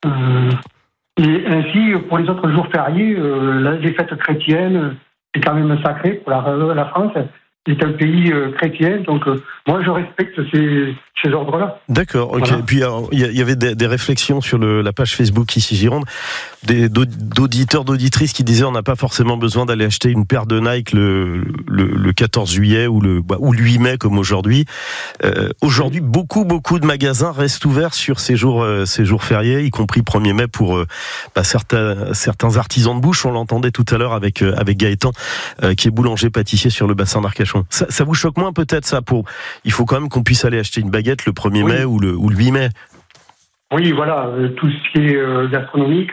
Et ainsi, pour les autres jours fériés, les fêtes chrétiennes, c'est quand même sacré pour la France. C'est un pays chrétien, donc moi je respecte ces ordres-là. D'accord, ok. Voilà. Et puis il y avait des réflexions sur la page Facebook ici Gironde, d'auditeurs, d'auditrices qui disaient on n'a pas forcément besoin d'aller acheter une paire de Nike le 14 juillet ou le 8 mai comme aujourd'hui. Aujourd'hui, beaucoup de magasins restent ouverts sur ces jours fériés, y compris 1er mai pour certains artisans de bouche. On l'entendait tout à l'heure avec Gaëtan, qui est boulanger pâtissier sur le bassin d'Arcachon. Ça vous choque moins peut-être ça il faut quand même qu'on puisse aller acheter une baguette le 1er mai ou le 8 mai. Oui, voilà, tout ce qui est gastronomique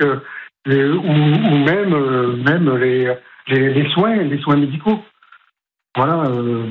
ou même les soins médicaux. Voilà,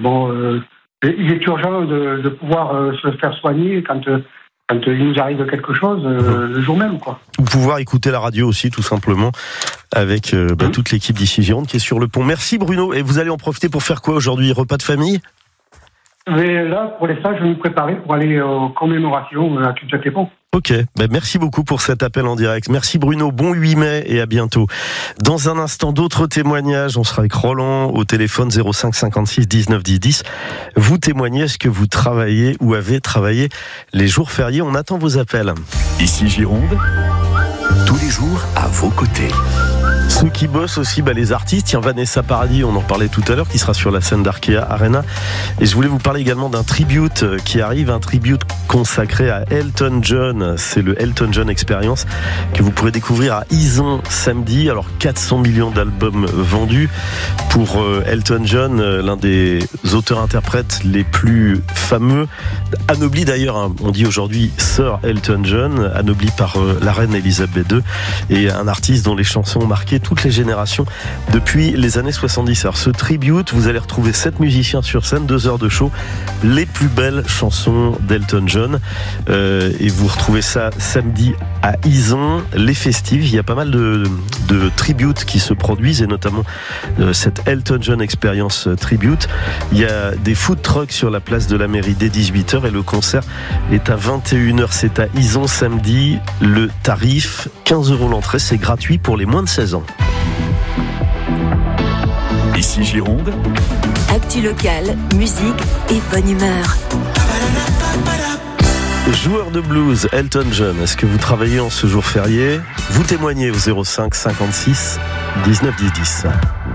il est urgent de pouvoir se faire soigner quand il nous arrive quelque chose le jour même, quoi. Ou pouvoir écouter la radio aussi, tout simplement, avec toute l'équipe d'ici Gironde qui est sur le pont. Merci Bruno. Et vous allez en profiter pour faire quoi aujourd'hui ? Repas de famille ? Mais là, pour l'instant, je vais me préparer pour aller aux commémorations à Cul-de-Sac-les-Ponts. Ok, merci beaucoup pour cet appel en direct. Merci Bruno, bon 8 mai et à bientôt. Dans un instant, d'autres témoignages. On sera avec Roland au téléphone 05 56 19 10 10. Vous témoignez, est-ce que vous travaillez ou avez travaillé les jours fériés ? On attend vos appels. Ici Gironde, tous les jours à vos côtés. Ceux qui bossent aussi, les artistes. Tiens, Vanessa Paradis, on en parlait tout à l'heure, qui sera sur la scène d'Arkea Arena. Et je voulais vous parler également d'un tribute qui arrive, un tribute consacré à Elton John. C'est le Elton John Experience que vous pourrez découvrir à Ison samedi. Alors 400 millions d'albums vendus pour Elton John, l'un des auteurs-interprètes les plus fameux. Anobli d'ailleurs, hein, on dit aujourd'hui Sir Elton John, anobli par la reine Elisabeth II, et un artiste dont les chansons ont marqué toutes les générations depuis les années 70. Alors ce tribute, vous allez retrouver 7 musiciens sur scène, 2 heures de show, les plus belles chansons d'Elton John, et vous retrouvez ça samedi à Ison, les festives. Il y a pas mal de tributes qui se produisent, et notamment cette Elton John Experience Tribute. Il y a des food trucks sur la place de la mairie dès 18h et le concert est à 21h. C'est à Ison samedi. Le tarif, 15 € l'entrée, c'est gratuit pour les moins de 16 ans. Ici Gironde, actu locale, musique et bonne humeur. Joueur de blues, Elton John, est-ce que vous travaillez en ce jour férié ? Vous témoignez au 05 56 19 10 10.